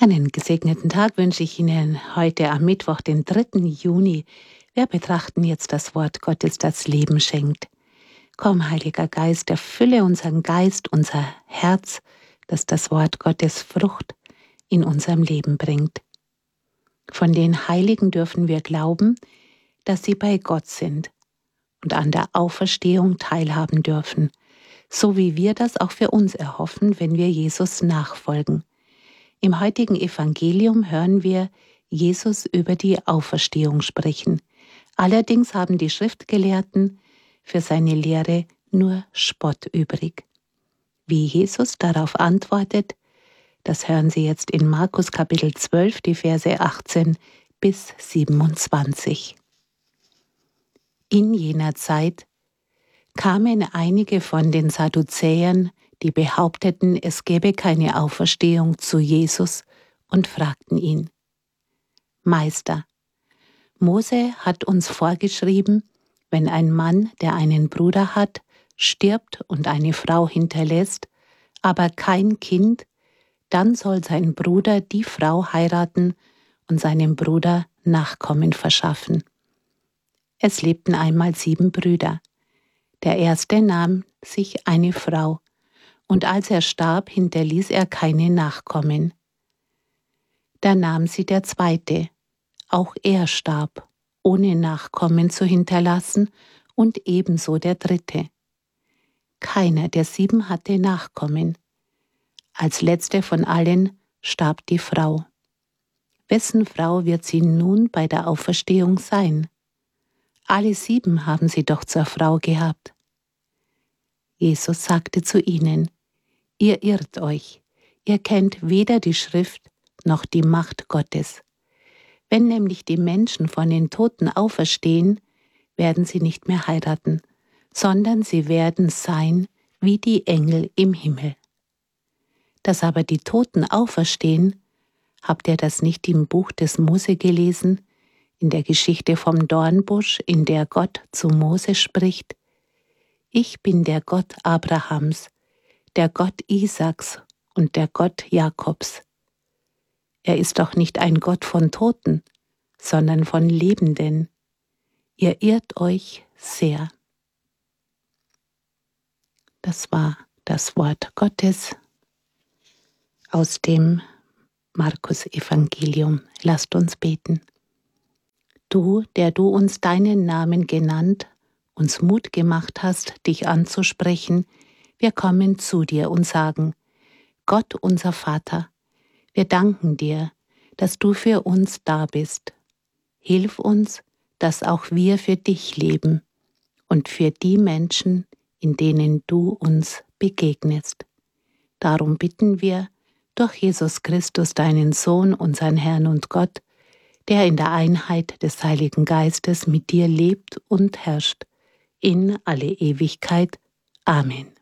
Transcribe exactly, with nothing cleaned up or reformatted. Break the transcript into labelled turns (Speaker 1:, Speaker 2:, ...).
Speaker 1: Einen gesegneten Tag wünsche ich Ihnen heute am Mittwoch, den dritten Juni. Wir betrachten jetzt das Wort Gottes, das Leben schenkt. Komm, Heiliger Geist, erfülle unseren Geist, unser Herz, dass das Wort Gottes Frucht in unserem Leben bringt. Von den Heiligen dürfen wir glauben, dass sie bei Gott sind und an der Auferstehung teilhaben dürfen, so wie wir das auch für uns erhoffen, wenn wir Jesus nachfolgen. Im heutigen Evangelium hören wir Jesus über die Auferstehung sprechen. Allerdings haben die Schriftgelehrten für seine Lehre nur Spott übrig. Wie Jesus darauf antwortet, das hören Sie jetzt in Markus Kapitel zwölf, die Verse achtzehn bis siebenundzwanzig. In jener Zeit kamen einige von den Sadduzäern, die behaupteten, es gäbe keine Auferstehung, zu Jesus und fragten ihn: Meister, Mose hat uns vorgeschrieben, wenn ein Mann, der einen Bruder hat, stirbt und eine Frau hinterlässt, aber kein Kind, dann soll sein Bruder die Frau heiraten und seinem Bruder Nachkommen verschaffen. Es lebten einmal sieben Brüder. Der erste nahm sich eine Frau, und als er starb, hinterließ er keine Nachkommen. Da nahm sie der zweite, auch er starb, ohne Nachkommen zu hinterlassen, und ebenso der dritte. Keiner der sieben hatte Nachkommen. Als letzte von allen starb die Frau. Wessen Frau wird sie nun bei der Auferstehung sein? Alle sieben haben sie doch zur Frau gehabt. Jesus sagte zu ihnen: Ihr irrt euch, ihr kennt weder die Schrift noch die Macht Gottes. Wenn nämlich die Menschen von den Toten auferstehen, werden sie nicht mehr heiraten, sondern sie werden sein wie die Engel im Himmel. Dass aber die Toten auferstehen, habt ihr das nicht im Buch des Mose gelesen, in der Geschichte vom Dornbusch, in der Gott zu Mose spricht: Ich bin der Gott Abrahams, der Gott Isaaks und der Gott Jakobs. Er ist doch nicht ein Gott von Toten, sondern von Lebenden. Ihr irrt euch sehr. Das war das Wort Gottes aus dem Markus-Evangelium. Lasst uns beten. Du, der du uns deinen Namen genannt, uns Mut gemacht hast, dich anzusprechen, wir kommen zu dir und sagen: Gott, unser Vater, wir danken dir, dass du für uns da bist. Hilf uns, dass auch wir für dich leben und für die Menschen, in denen du uns begegnest. Darum bitten wir durch Jesus Christus, deinen Sohn, unseren Herrn und Gott, der in der Einheit des Heiligen Geistes mit dir lebt und herrscht, in alle Ewigkeit. Amen.